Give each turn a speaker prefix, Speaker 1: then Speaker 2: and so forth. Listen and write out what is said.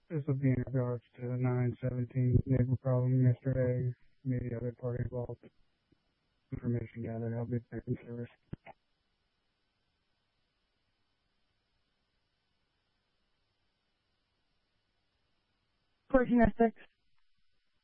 Speaker 1: This will be in regards to the 917 neighbor problem yesterday. Maybe other party involved. Information gathered. I'll be back in service.
Speaker 2: 1406.